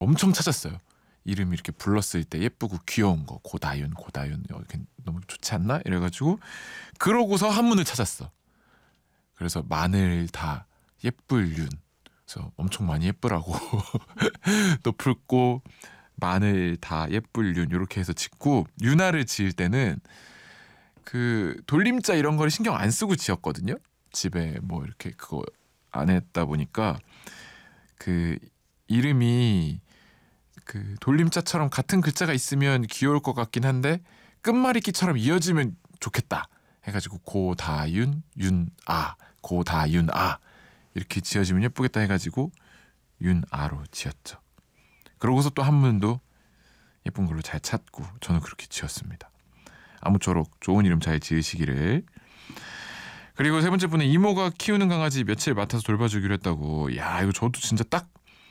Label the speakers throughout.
Speaker 1: 엄청 찾았어요. 이름이 이렇게 불렀을 때 예쁘고 귀여운 거. 고다윤 이렇게 너무 좋지 않나? 이래가지고 그러고서 한문을 찾았어. 그래서 마늘 다 예쁠 윤. 그래서 엄청 많이 예쁘라고 또 풀고 마늘 다 예쁠 윤 이렇게 해서 짓고, 윤아를 지을 때는 그 돌림자 이런 걸 신경 안 쓰고 지었거든요. 집에 뭐 이렇게 그거 안 했다 보니까 그 이름이 그 돌림자처럼 같은 글자가 있으면 귀여울 것 같긴 한데 끝말잇기처럼 이어지면 좋겠다 해가지고 고다윤 윤아, 고다윤아 이렇게 지어지면 예쁘겠다 해가지고 윤아로 지었죠. 그러고서 또 한문도 예쁜 걸로 잘 찾고 저는 그렇게 지었습니다. 아무쪼록 좋은 이름 잘 지으시기를. 그리고 세 번째 분은 이모가 키우는 강아지 며칠 맡아서 돌봐주기로 했다고. 야, 이거 저도 진짜 딱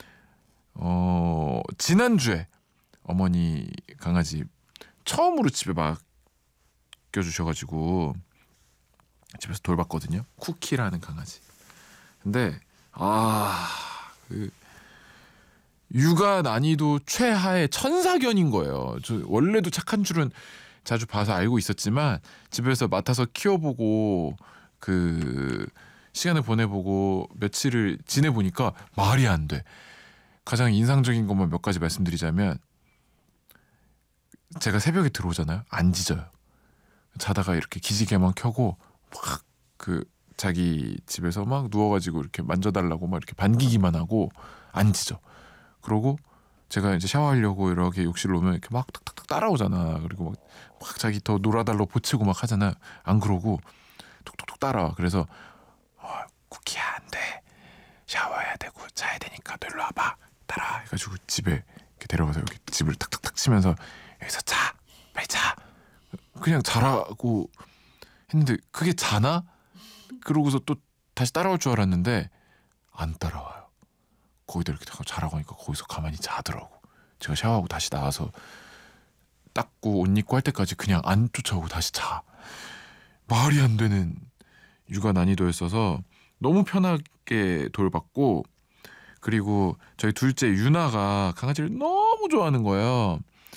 Speaker 1: 지난주에 어머니 강아지 처음으로 집에 맡겨주셔가지고 집에서 돌봤거든요. 쿠키라는 강아지. 근데 그 육아 난이도 최하의 천사견인 거예요. 저 원래도 착한 줄은 자주 봐서 알고 있었지만 집에서 맡아서 키워보고 그 시간을 보내보고 며칠을 지내보니까 말이 안 돼. 가장 인상적인 것만 몇 가지 말씀드리자면, 제가 새벽에 들어오잖아요. 안 짖어요. 자다가 이렇게 기지개만 켜고 막 그 자기 집에서 막 누워가지고 이렇게 만져달라고 막 이렇게 반기기만 하고 안 짖어. 그러고 제가 이제 샤워하려고 이렇게 욕실로 오면 이렇게 막 탁탁탁 따라오잖아. 그리고 막 자기 더 놀아달라고 보채고 막 하잖아. 안 그러고 톡톡톡 따라와. 그래서 쿠키야 안 돼. 샤워해야 되고 자야 되니까 너 일로 와봐. 따라 해가지고 집에 이렇게 데려가서 여기 집을 탁탁탁 치면서 여기서 자. 빨리 자. 그냥 자라고 했는데 그게 자나? 그러고서 또 다시 따라올 줄 알았는데 안 따라와요. 거기다 이렇게 자라고 하니까 거기서 가만히 자더라고. 제가 샤워하고 다시 나와서 닦고 옷 입고 할 때까지 그냥 안 쫓아오고 다시 자. 말이 안 되는 육아 난이도였어서 너무 편하게 돌봤고, 그리고 저희 둘째 윤아가 강아지를 너무 좋아하는 거예요.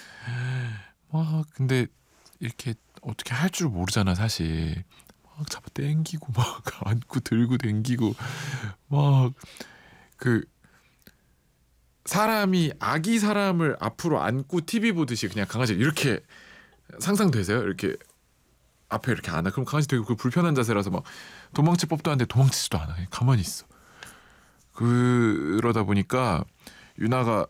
Speaker 1: 근데 이렇게 어떻게 할 줄 모르잖아 사실. 막 잡아 당기고 막 안고 들고 당기고 막 그 사람이 아기 사람을 앞으로 안고 TV 보듯이 그냥 강아지를 이렇게 상상되세요? 이렇게 앞에 이렇게 안아. 그럼 강아지 되게 그 불편한 자세라서 막 도망칠 법도 한데 도망치지도 않아. 그냥 가만히 있어. 그러다 보니까 윤아가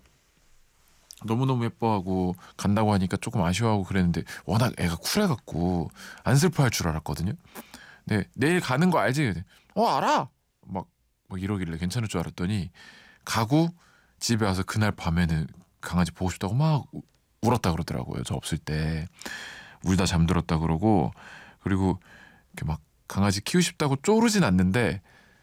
Speaker 1: 너무너무 예뻐하고 간다고 하니까 조금 아쉬워하고 그랬는데 워낙 애가 쿨해갖고 안 슬퍼할 줄 알았거든요. 네, 내일 가는 거 알지? 알아. 막 이러길래 괜찮을 줄 알았더니 가고 집에 와서 그날 밤에는 강아지 보고 싶다고 막 울었다 그러더라고요. 저 없을 때 울다 잠들었다 그러고. 그리고 이렇게 막 강아지 키우고 싶다고 쪼르진 않는데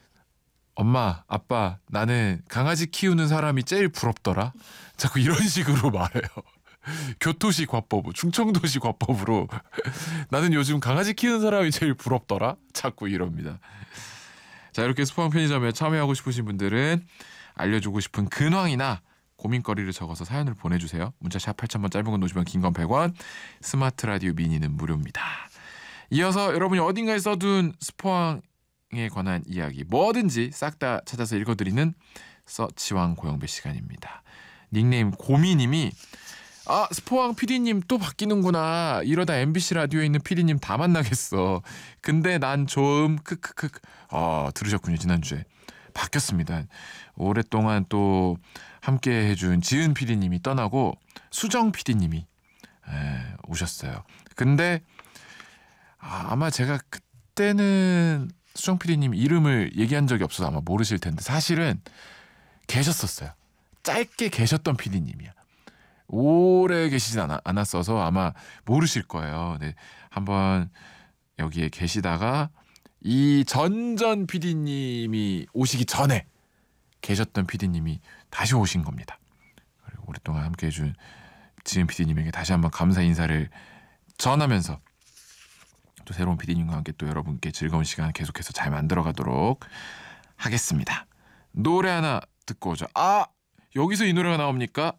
Speaker 1: 엄마, 아빠, 나는 강아지 키우는 사람이 제일 부럽더라. 자꾸 이런 식으로 말해요. 교토시 과법, 충청도시 과법으로 나는 요즘 강아지 키우는 사람이 제일 부럽더라. 자꾸 이럽니다. 자, 이렇게 스포왕 편의점에 참여하고 싶으신 분들은 알려주고 싶은 근황이나 고민거리를 적어서 사연을 보내주세요. 문자샵 8000번, 짧은 건 50원, 긴 건 100원, 스마트 라디오 미니는 무료입니다. 이어서 여러분이 어딘가에 써둔 스포왕에 관한 이야기 뭐든지 싹 다 찾아서 읽어드리는 서치왕 고영배 시간입니다. 닉네임 고미님이 스포왕 PD님 또 바뀌는구나. 이러다 MBC 라디오에 있는 PD님 다 만나겠어. 근데 난 좀 크크크. 들으셨군요. 지난주에 바뀌었습니다. 오랫동안 또 함께 해준 지은 PD님이 떠나고 수정 PD님이 오셨어요. 근데 아마 제가 그때는 수정 PD님 이름을 얘기한 적이 없어서 아마 모르실 텐데 사실은 계셨었어요. 짧게 계셨던 PD님이야. 오래 계시진 않았어서 아마 모르실 거예요. 네, 한번 여기에 계시다가 이 전전 PD님이 오시기 전에 계셨던 PD님이 다시 오신 겁니다. 그리고 오랫동안 함께 해준 지은 PD님에게 다시 한번 감사 인사를 전하면서 또 새로운 PD님과 함께 또 여러분께 즐거운 시간 계속해서 잘 만들어 가도록 하겠습니다. 노래 하나 듣고 오죠. 여기서 이 노래가 나옵니까?